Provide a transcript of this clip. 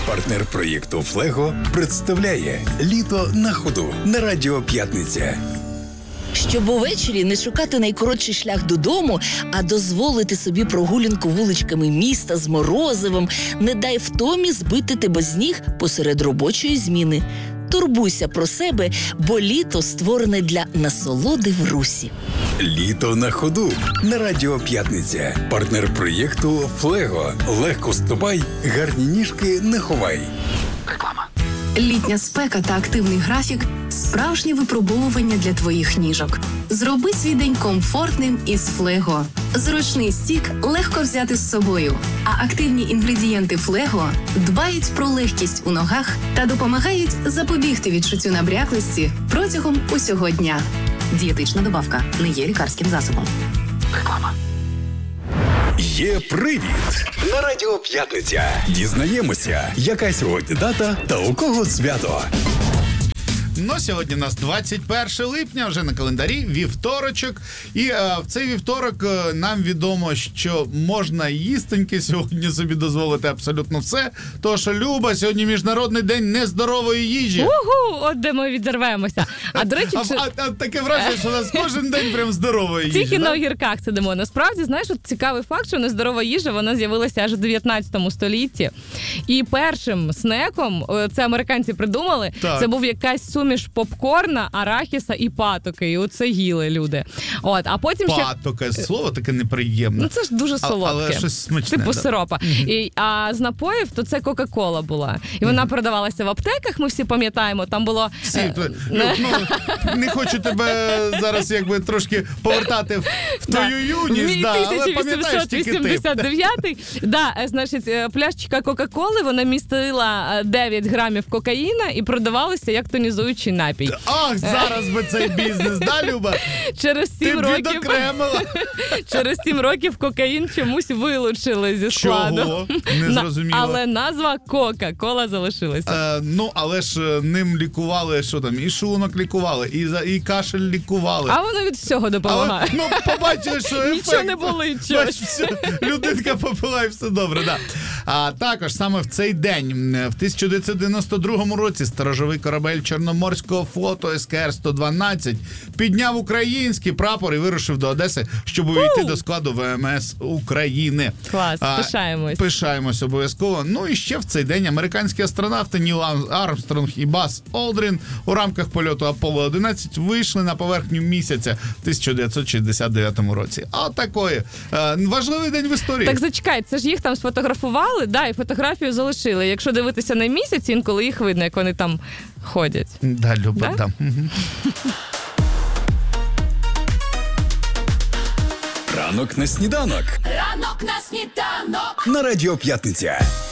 Партнер проєкту «Флего» представляє «Літо на ходу» на Радіо П'ятниця. Щоб увечері не шукати найкоротший шлях додому, а дозволити собі прогулянку вуличками міста з морозивом, не дай втомі збити тебе з ніг посеред робочої зміни. Турбуйся про себе, бо літо створене для насолоди в русі. «Літо на ходу» на Радіо П'ятниця. Партнер проєкту «Флего». Легко ступай, гарні ніжки не ховай. Реклама. Літня спека та активний графік – справжнє випробовування для твоїх ніжок. Зроби свій день комфортним із Флего. Зручний стік легко взяти з собою, а активні інгредієнти Флего дбають про легкість у ногах та допомагають запобігти відчуттю набряклості протягом усього дня. Дієтична добавка не є лікарським засобом. Реклама. Є привід на Радіо П'ятниця. Дізнаємося, яка сьогодні дата та у кого свято. Ну, сьогодні у нас 21 липня, вже на календарі, вівторочок. І в цей вівторок нам відомо, що можна їстеньки сьогодні собі дозволити абсолютно все. Тому що, Люба, сьогодні Міжнародний день нездорової їжі. Угу, от де ми відірвемося. А, до речі, таке враження, що у нас кожен день прям здорової їжі. Тільки на огірках сидимо. Насправді, знаєш, от цікавий факт, що нездорова їжа, вона з'явилася аж у 19 столітті. І першим снеком, це американці придумали, це був якась суміш попкорна, арахіса і патоки. І оце їли люди. От, а потім патока, слово таке неприємне. Ну це ж дуже солодке. Але щось смачне. Типу сиропа. А з напоїв, то це Кока-Кола була. І вона продавалася в аптеках, ми всі пам'ятаємо. Там було... Не хочу тебе зараз якби трошки повертати в твою юність, але пам'ятаєш тільки ти. 1889-й, значить, пляшечка Кока-Коли, вона містила 9 грамів кокаїна і продавалася як тонізуючий напій. Ах, зараз би цей бізнес, да, Люба? Через 7 років... Через 7 років кокаїн чомусь вилучили зі складу. Чого? Не зрозуміло. Але назва Кока-Кола залишилася. Але ж ним лікували, що там, і шлунок лікували, і кашель лікували. А воно від всього допомагає. Побачили, що ефект. Нічого не болить. Людинка попила і все добре, да. А також саме в цей день, в 1992 році, сторожовий корабель Чорноморського флоту СКР-112 підняв український прапор і вирушив до Одеси, щоб увійти до складу ВМС України. Клас, пишаємось. Пишаємось обов'язково. Ну і ще в цей день американські астронавти Ніл Армстронг і Баз Олдрін у рамках польоту Аполло-11 вийшли на поверхню місяця в 1969 році. А такої. Важливий день в історії. Так зачекай, це ж їх там сфотографували, і фотографію залишили. Якщо дивитися на місяць, інколи їх видно, як вони там ходять. Да, Люба, да. Ранок на сніданок. Ранок на сніданок. На Радіо П'ятниця.